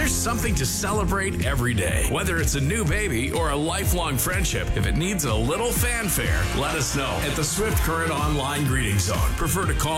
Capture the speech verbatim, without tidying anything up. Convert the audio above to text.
There's something to celebrate every day. Whether it's a new baby or a lifelong friendship, if it needs a little fanfare, let us know at the Swift Current Online Greeting Zone. Prefer to call